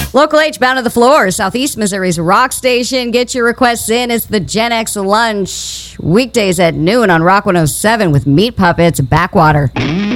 Local H bound to the floor, Southeast Missouri's rock station. Get your requests in. It's the Gen X Lunch. Weekdays at noon on Rock 107 with Meat Puppets Backwater.